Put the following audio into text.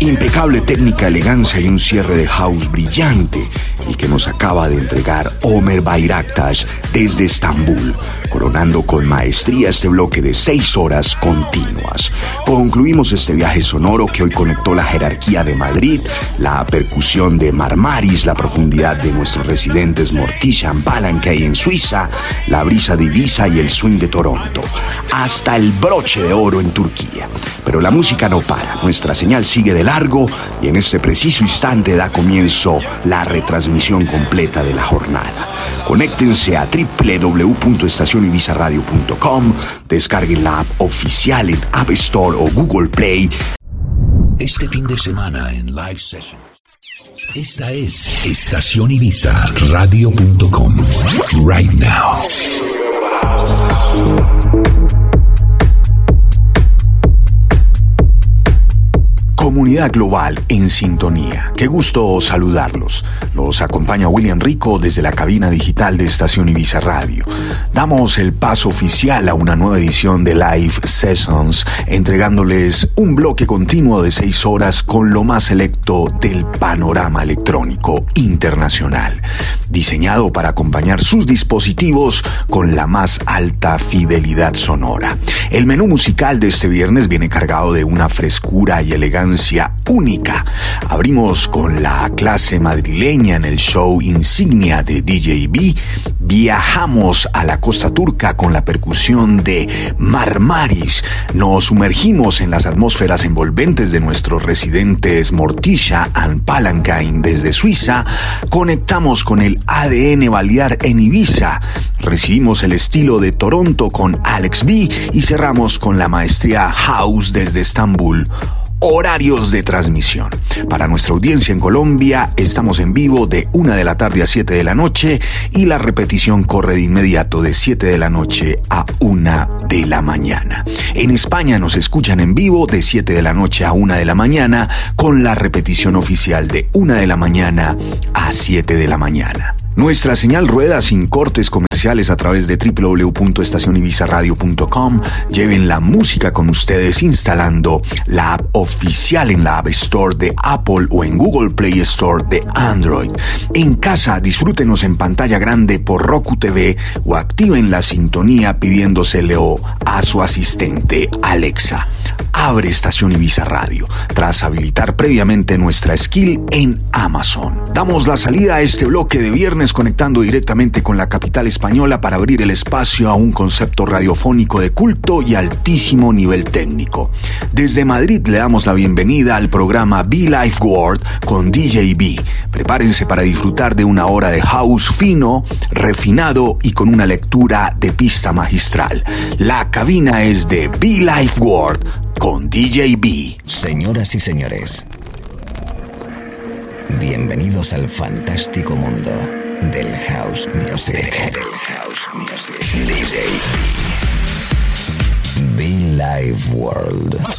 Impecable técnica, elegancia y un cierre de house brillante, el que nos acaba de entregar Ömer Bayraktar desde Estambul, coronando con maestría este bloque de 6 horas continuas. Concluimos este viaje sonoro que hoy conectó la jerarquía de Madrid, la percusión de Marmaris, la profundidad de nuestros residentes Morticia and Palanque en Suiza, la brisa de Ibiza y el swing de Toronto, hasta el broche de oro en Turquía. Pero la música no para, nuestra señal sigue de largo y en este preciso instante da comienzo la retransmisión completa de la jornada. Conéctense a www.estacionibizaradio.com, descarguen la app oficial en App Store o Google Play. Este fin de semana en Live Session. Esta es estacionibizaradio.com. Right now. Comunidad global en sintonía. Qué gusto saludarlos. Los acompaña William Rico desde la cabina digital de Estación Ibiza Radio. Damos el paso oficial a una nueva edición de Live Sessions, entregándoles un bloque continuo de 6 horas con lo más selecto del panorama electrónico internacional, diseñado para acompañar sus dispositivos con la más alta fidelidad sonora. El menú musical de este viernes viene cargado de una frescura y elegancia única. Abrimos con la clase madrileña en el show insignia de DJ B. Viajamos a la costa turca con la percusión de Marmaris. Nos sumergimos en las atmósferas envolventes de nuestros residentes Morticia and Palanque desde Suiza. Conectamos con el ADN Balear en Ibiza. Recibimos el estilo de Toronto con Alex B. Y cerramos con la maestría House desde Estambul. Horarios de transmisión. Para nuestra audiencia en Colombia, estamos en vivo de 1 de la tarde a 7 de la noche y la repetición corre de inmediato de 7 de la noche a 1 de la mañana. En España nos escuchan en vivo de 7 de la noche a 1 de la mañana con la repetición oficial de 1 de la mañana a 7 de la mañana. Nuestra señal rueda sin cortes comerciales a través de www.estacionibizaradio.com. Lleven la música con ustedes instalando la app oficial en la App Store de Apple o en Google Play Store de Android. En casa, disfrútenos en pantalla grande por Roku TV o activen la sintonía pidiéndoselo a su asistente Alexa. Abre Estación Ibiza Radio tras habilitar previamente nuestra skill en Amazon. Damos la salida a este bloque de viernes conectando directamente con la capital española para abrir el espacio a un concepto radiofónico de culto y altísimo nivel técnico. Desde Madrid le damos la bienvenida al programa Be Live World con DJ B. Prepárense para disfrutar de una hora de house fino, refinado y con una lectura de pista magistral. La cabina es de Be Live World con DJ B. Señoras y señores, bienvenidos al fantástico mundo del house music. DJ B. Be Live World.